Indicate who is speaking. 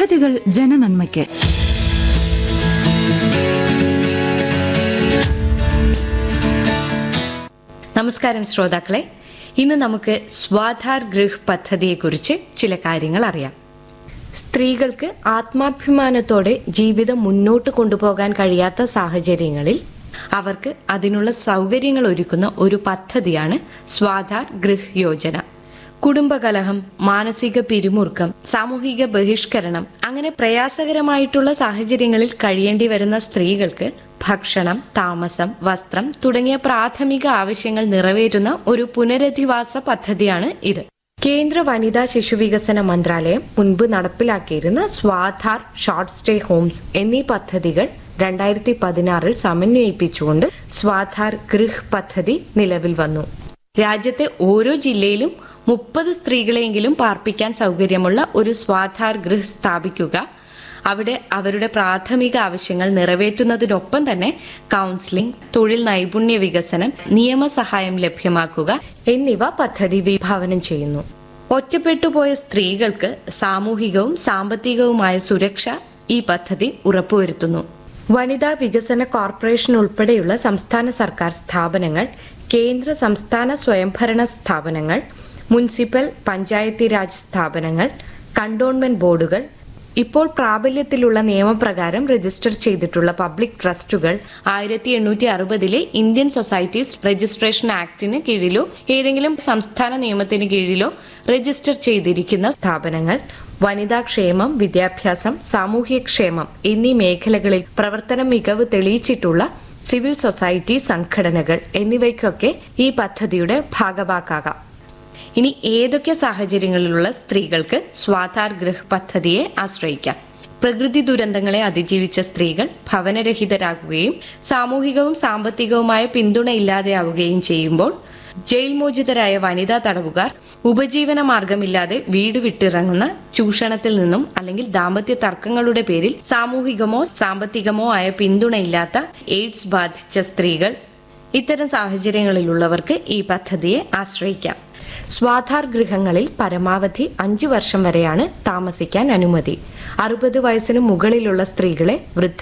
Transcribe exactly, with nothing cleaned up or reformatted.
Speaker 1: പദ്ധതികൾ ജനനന്മയ്ക്ക്.
Speaker 2: നമസ്കാരം ശ്രോതാക്കളെ, ഇന്ന് നമുക്ക് സ്വാധാർ ഗൃഹ് പദ്ധതിയെക്കുറിച്ച് ചില കാര്യങ്ങൾ അറിയാം. സ്ത്രീകൾക്ക് ആത്മാഭിമാനത്തോടെ ജീവിതം മുന്നോട്ട് കൊണ്ടുപോകാൻ കഴിയാത്ത സാഹചര്യങ്ങളിൽ അവർക്ക് അതിനുള്ള സൗകര്യങ്ങൾ ഒരുക്കുന്ന ഒരു പദ്ധതിയാണ് സ്വാധാർ ഗൃഹ് യോജന. കുടുംബകലഹം, മാനസിക പിരിമുറുക്കം, സാമൂഹിക ബഹിഷ്കരണം അങ്ങനെ പ്രയാസകരമായിട്ടുള്ള സാഹചര്യങ്ങളിൽ കഴിയേണ്ടി വരുന്ന സ്ത്രീകൾക്ക് ഭക്ഷണം, താമസം, വസ്ത്രം തുടങ്ങിയ പ്രാഥമിക ആവശ്യങ്ങൾ നിറവേറ്റുന്ന ഒരു പുനരധിവാസ പദ്ധതിയാണ് ഇത്. കേന്ദ്ര വനിതാ ശിശുവികസന മന്ത്രാലയം മുൻപ് നടപ്പിലാക്കിയിരുന്ന സ്വാധാർ ഷോർട്ട് സ്റ്റേ ഹോംസ് എന്നീ പദ്ധതികൾ രണ്ടായിരത്തി പതിനാറിൽ സമന്വയിപ്പിച്ചുകൊണ്ട് സ്വാധാർ ഗൃഹ് പദ്ധതി നിലവിൽ വന്നു. രാജ്യത്തെ ഓരോ ജില്ലയിലും മുപ്പത് സ്ത്രീകളെങ്കിലും പാർപ്പിക്കാൻ സൗകര്യമുള്ള ഒരു സ്വാധാർ ഗൃഹ് സ്ഥാപിക്കുക, അവിടെ അവരുടെ പ്രാഥമിക ആവശ്യങ്ങൾ നിറവേറ്റുന്നതിനൊപ്പം തന്നെ കൗൺസിലിംഗ്, തൊഴിൽ നൈപുണ്യ വികസനം, നിയമസഹായം ലഭ്യമാക്കുക എന്നിവ പദ്ധതി വിഭാവനം ചെയ്യുന്നു. ഒറ്റപ്പെട്ടുപോയ സ്ത്രീകൾക്ക് സാമൂഹികവും സാമ്പത്തികവുമായ സുരക്ഷ ഈ പദ്ധതി ഉറപ്പുവരുത്തുന്നു. വനിതാ വികസന കോർപ്പറേഷൻ ഉൾപ്പെടെയുള്ള സംസ്ഥാന സർക്കാർ സ്ഥാപനങ്ങൾ, കേന്ദ്ര സംസ്ഥാന സ്വയംഭരണ സ്ഥാപനങ്ങൾ, മുനിസിപ്പൽ പഞ്ചായത്തി രാജ് സ്ഥാപനങ്ങൾ, കണ്ടോൺമെന്റ് ബോർഡുകൾ, ഇപ്പോൾ പ്രാബല്യത്തിലുള്ള നിയമപ്രകാരം രജിസ്റ്റർ ചെയ്തിട്ടുള്ള പബ്ലിക് ട്രസ്റ്റുകൾ, ആയിരത്തി എണ്ണൂറ്റി അറുപതിലെ ഇന്ത്യൻ സൊസൈറ്റീസ് രജിസ്ട്രേഷൻ ആക്ടിന് കീഴിലോ ഏതെങ്കിലും സംസ്ഥാന നിയമത്തിന് കീഴിലോ രജിസ്റ്റർ ചെയ്തിരിക്കുന്ന സ്ഥാപനങ്ങൾ, വനിതാ ക്ഷേമം, വിദ്യാഭ്യാസം, സാമൂഹ്യക്ഷേമം എന്നീ മേഖലകളിൽ പ്രവർത്തന മികവ് തെളിയിച്ചിട്ടുള്ള സിവിൽ സൊസൈറ്റി സംഘടനകൾ എന്നിവയ്ക്കൊക്കെ ഈ പദ്ധതിയുടെ ഭാഗവാക്കാകാം. ഇനി ഏതൊക്കെ സാഹചര്യങ്ങളിലുള്ള സ്ത്രീകൾക്ക് സ്വാധാർ ഗൃഹ് പദ്ധതിയെ ആശ്രയിക്കാം? പ്രകൃതി ദുരന്തങ്ങളെ അതിജീവിച്ച സ്ത്രീകൾ ഭവനരഹിതരാകുകയും സാമൂഹികവും സാമ്പത്തികവുമായ പിന്തുണ ഇല്ലാതെയാവുകയും ചെയ്യുമ്പോൾ, ജയിൽ മോചിതരായ വനിതാ തടവുകാർ, ഉപജീവന മാർഗമില്ലാതെ വീട് വിട്ടിറങ്ങുന്ന, ചൂഷണത്തിൽ നിന്നും അല്ലെങ്കിൽ ദാമ്പത്യ തർക്കങ്ങളുടെ പേരിൽ സാമൂഹികമോ സാമ്പത്തികമോ ആയ പിന്തുണയില്ലാത്ത എയ്ഡ്സ് ബാധിച്ച സ്ത്രീകൾ, ഇത്തരം സാഹചര്യങ്ങളിലുള്ളവർക്ക് ഈ പദ്ധതിയെ ആശ്രയിക്കാം. സ്വാധാർ ഗൃഹങ്ങളിൽ പരമാവധി അഞ്ചു വർഷം വരെയാണ് താമസിക്കാൻ അനുമതി. അറുപത് വയസ്സിന് മുകളിലുള്ള സ്ത്രീകളെ വൃദ്ധ